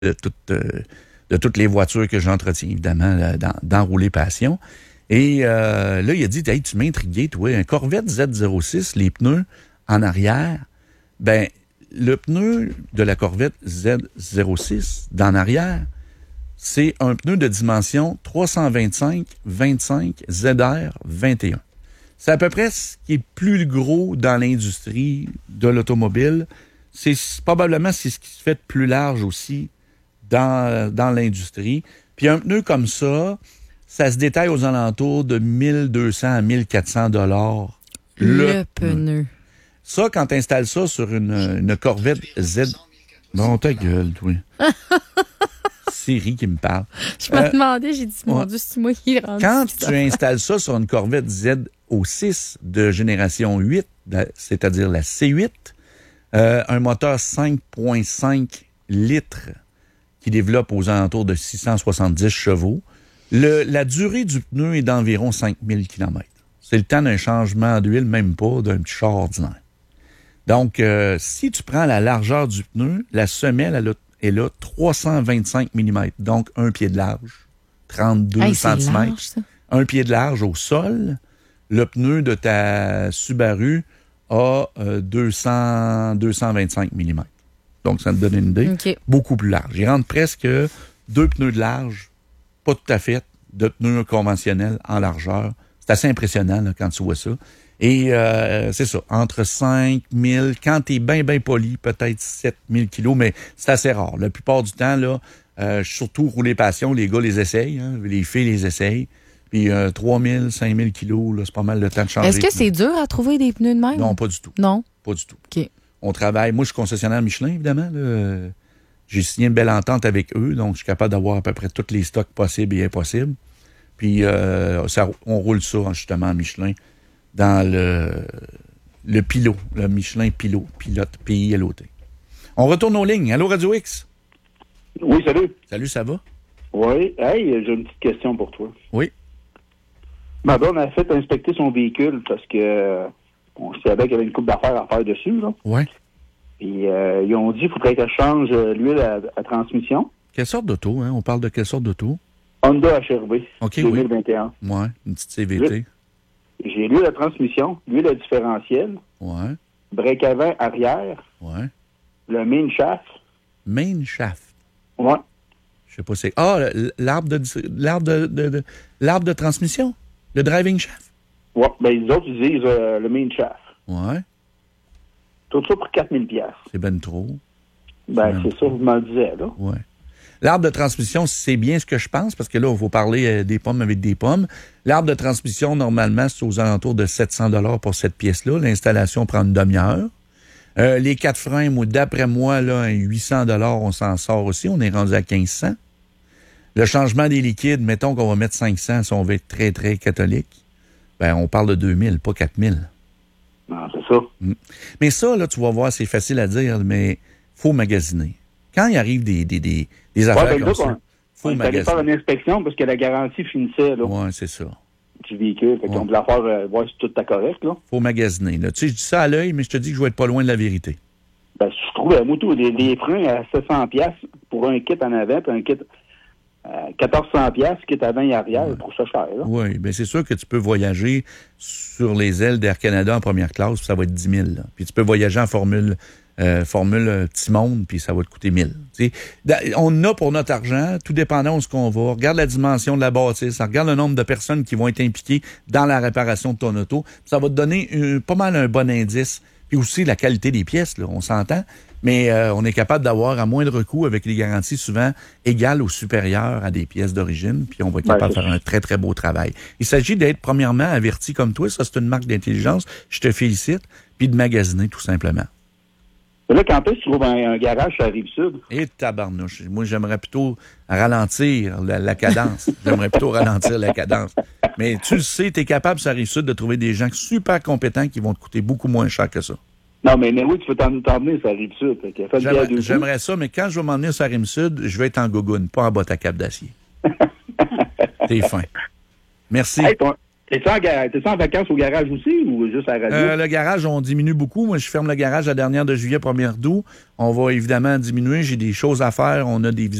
de toutes les voitures que j'entretiens, évidemment, là, dans Rouler Passion. Et là, il a dit, hey, tu m'as intrigué, toi, un Corvette Z06, les pneus en arrière, ben le pneu de la Corvette Z06 d'en arrière, c'est un pneu de dimension 325-25 ZR21. C'est à peu près ce qui est plus gros dans l'industrie de l'automobile. Probablement c'est ce qui se fait de plus large aussi dans l'industrie. Puis un pneu comme ça se détaille aux alentours de 1200 à 1400 $. Le pneu. Ça, quand tu installes ça sur une Corvette Z... Bon, ta gueule, toi. Siri qui me parle. Je me demandais, j'ai dit, mon Dieu, c'est moi qui rentre. Quand tu installes ça sur une Corvette Z06 de génération 8, c'est-à-dire la C8, un moteur 5,5 litres qui développe aux alentours de 670 chevaux, la durée du pneu est d'environ 5000 km. C'est le temps d'un changement d'huile, même pas d'un petit char ordinaire. Donc, si tu prends la largeur du pneu, la semelle, elle a 325 mm, donc un pied de large, 32 cm. Un pied de large au sol. Le pneu de ta Subaru a 225 mm. Donc, ça te donne une idée. Okay. Beaucoup plus large. Il rentre presque 2 pneus de large, pas tout à fait, de pneus conventionnels en largeur. C'est assez impressionnant là, quand tu vois ça. Et c'est ça, entre 5 000, quand tu es bien poli, peut-être 7 000 kilos, mais c'est assez rare. La plupart du temps, là, surtout Rouler Passion, les gars les essayent, hein, les filles les essayent. Puis 3 000, 5 000 kilos, là, c'est pas mal le temps de changer. Est-ce que c'est dur à trouver des pneus de même? Non, pas du tout. Non? Pas du tout. OK. On travaille, moi je suis concessionnaire Michelin, évidemment. Là. J'ai signé une belle entente avec eux, donc je suis capable d'avoir à peu près tous les stocks possibles et impossibles. Puis on roule ça, justement, Michelin, dans le Pilot, le Michelin Pilot, pilote, P-I-L-O-T. On retourne aux lignes. Allô, Radio X? Oui, salut. Salut, ça va? Oui. Hey, j'ai une petite question pour toi. Oui. Ma blonde a fait inspecter son véhicule parce que on savait qu'il y avait une coupe d'affaires à faire dessus, là. Oui. Et ils ont dit qu'il faudrait qu'elle change l'huile à transmission. Quelle sorte d'auto, hein? On parle de quelle sorte d'auto? Honda HRV, OK, 2021. Oui, une petite CVT. J'ai l'huile à transmission, l'huile à différentiel, Oui. break avant, arrière, Oui. le main shaft. Main shaft. Oui. Je sais pas c'est. Ah, l'arbre de transmission? Le driving shaft? Oui. Ben, les autres, ils disent le main shaft. Oui. Tout ça pour 4 000 $. C'est ben trop. Ben, c'est ça, vous m'en disiez, là. Oui. L'arbre de transmission, c'est bien ce que je pense, parce que là, il faut parler des pommes avec des pommes. L'arbre de transmission, normalement, c'est aux alentours de 700 $ pour cette pièce-là. L'installation prend une demi-heure. Les 4 freins, moi, d'après moi, là, 800 $, on s'en sort aussi. On est rendu à 1500. Le changement des liquides, mettons qu'on va mettre 500 si on veut être très, très catholique. Ben, on parle de 2000, pas 4000. Non, c'est ça. Mais ça, là, tu vas voir, c'est facile à dire, mais faut magasiner. Quand il arrive des affaires comme ça, faut magasiner. Il fallait faire une inspection parce que la garantie finissait, là. Oui, c'est ça. Du véhicule. Fait qu'on voulait faire, voir si tout est correct, là. Faut magasiner, là. Tu sais, je dis ça à l'œil, mais je te dis que je vais être pas loin de la vérité. Ben, je trouve à moto des freins à 700 $ pour un kit en avant, puis un kit 1400 $, kit avant et arrière, pour ça cher, là. Oui, bien c'est sûr que tu peux voyager sur les ailes d'Air Canada en première classe, puis ça va être 10 000, là. Puis tu peux voyager en formule petit monde, puis ça va te coûter 1000. T'sais, on a pour notre argent, tout dépendant de ce qu'on va. Regarde la dimension de la bâtisse, regarde le nombre de personnes qui vont être impliquées dans la réparation de ton auto. Ça va te donner pas mal un bon indice. Puis aussi la qualité des pièces, là, on s'entend. Mais on est capable d'avoir à moindre coût avec les garanties souvent égales ou supérieures à des pièces d'origine, puis on va être capable de faire un très, très beau travail. Il s'agit d'être premièrement averti comme toi, ça c'est une marque d'intelligence, je te félicite, puis de magasiner tout simplement. Là, quand est-ce que tu trouves un garage sur la Rive-Sud? Et tabarnouche. Moi, j'aimerais plutôt ralentir la cadence. J'aimerais plutôt ralentir la cadence. Mais tu le sais, tu es capable sur la Rive-Sud de trouver des gens super compétents qui vont te coûter beaucoup moins cher que ça. Non, mais oui, tu peux t'emmener sur la Rive-Sud. J'aimerais ça, mais quand je vais m'emmener sur la Rive-Sud, je vais être en gogoune, pas en botte à cap d'acier. T'es fin. Merci. Hey, T'es-tu en vacances au garage aussi ou juste à la radio? Le garage, on diminue beaucoup. Moi, je ferme le garage la dernière de juillet, 1er d'août. On va évidemment diminuer. J'ai des choses à faire. On a des